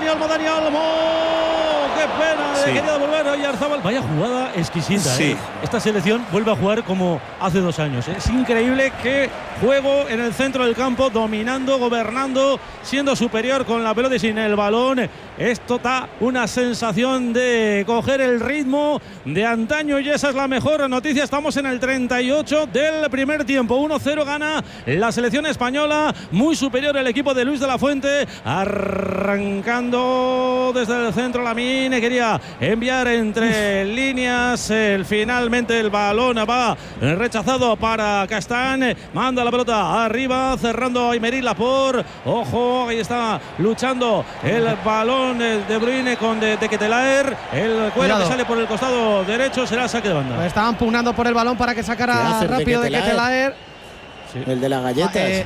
Qué pena, quería devolver a Oyarzabal. Vaya jugada exquisita. Sí. Esta selección vuelve a jugar como hace 2 años. Es increíble que juego en el centro del campo, dominando, gobernando, siendo superior con la pelota y sin el balón. Esto da una sensación de coger el ritmo de antaño y esa es la mejor noticia. Estamos en el 38 del primer tiempo. 1-0 gana la selección española, muy superior el equipo de Luis de la Fuente, arrancando desde el centro Lamine, quería enviar entre líneas, finalmente el balón va rechazado para Castán, manda la pelota arriba, cerrando Aymeric Laporte, ojo, ahí está luchando el balón de Bruyne con de Ketelaere, el cuero que sale por el costado derecho, será saque de banda. Estaban pugnando por el balón para que sacara rápido de Ketelaere. Sí. El de las galletas.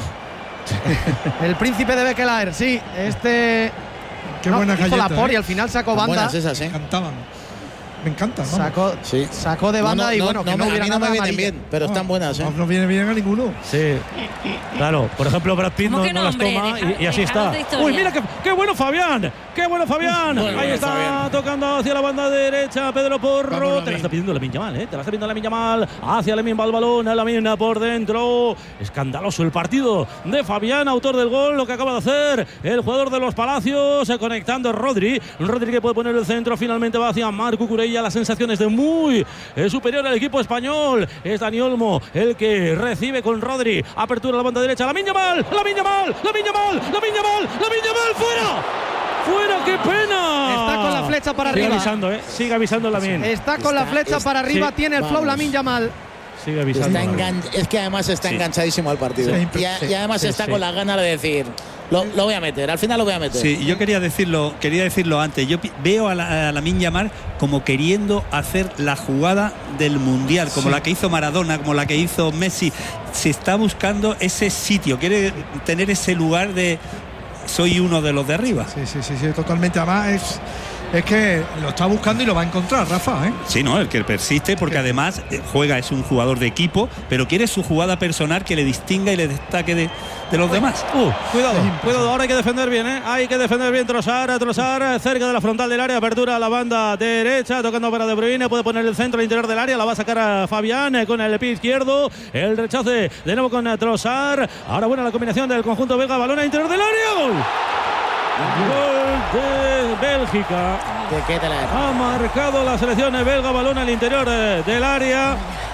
El príncipe de Bekelaer, sí. Qué buenas galletas. Laporte y al final sacó banda. Buenas esas, Cantaban. me encantan. Sacó de banda y bueno, que no hubiera a mí no nada me vienen amarilla. bien, pero están buenas. No viene bien a ninguno. Sí, claro. Por ejemplo, Brad Pitt no las toma y así está. Uy, mira qué bueno Fabián. Qué bueno Fabián. Ahí está Fabián, tocando hacia la banda derecha Pedro Porro. Te la está pidiendo Lamine Yamal, Te la está pidiendo Lamine Yamal. Hacia Lamine va el balón. Lamine por dentro. Escandaloso el partido de Fabián, autor del gol. Lo que acaba de hacer el jugador de los Palacios, conectando Rodri. Rodri que puede poner el centro. Finalmente va hacia Marc Cucurella. Las sensaciones de muy superior al equipo español. Es Dani Olmo el que recibe con Rodri. Apertura a la banda derecha. Lamine Yamal. ¡Fuera! ¡Fuera! ¡Qué pena! Está con la flecha para arriba. Sigue avisando Lamine. Está con la flecha para arriba. Tiene el flow Lamine Yamal. Sigue avisando. Es que además está enganchadísimo al partido. Y además está con las ganas de decir, lo voy a meter, al final lo voy a meter. Sí, yo quería decirlo antes. Yo veo a Lamine Yamal como queriendo hacer la jugada del Mundial, como la que hizo Maradona, como la que hizo Messi. Se está buscando ese sitio, quiere tener ese lugar de soy uno de los de arriba. Sí, totalmente. Además es que lo está buscando y lo va a encontrar, Rafa, Sí, no, el que persiste, porque además es un jugador de equipo, pero quiere su jugada personal que le distinga y le destaque de los demás. Cuidado, ahora hay que defender bien, Hay que defender bien. Trossard cerca de la frontal del área, apertura a la banda derecha, tocando para De Bruyne, puede poner el centro al interior del área, la va a sacar a Fabián con el pie izquierdo, el rechace de nuevo con Trossard. Ahora buena la combinación del conjunto belga, balón al interior del área, gol de Bélgica. Ha marcado la selección belga, balón al interior del área.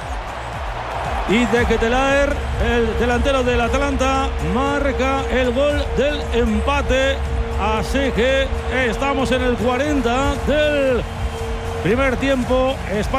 Y De Ketelaere, el delantero del Atalanta, marca el gol del empate. Así que estamos en el 40 del primer tiempo.